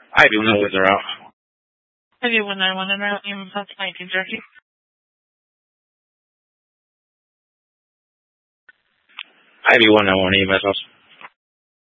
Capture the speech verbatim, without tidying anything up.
Ivy one nine one zero. Ivy one nine one zero, that's nineteen Jerky. Ivy one nine one, E M S house.